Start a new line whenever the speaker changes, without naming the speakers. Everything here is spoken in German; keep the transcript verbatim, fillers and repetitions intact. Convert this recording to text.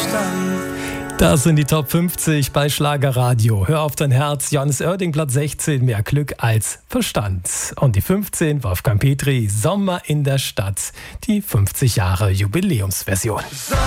Verstand.
Das sind die Top fünfzig bei Schlagerradio. Hör auf dein Herz, Johannes Oerding, Platz sechzehn, mehr Glück als Verstand. Und die fünfzehn, Wolfgang Petri, Sommer in der Stadt, die fünfzig Jahre Jubiläumsversion.
Sommer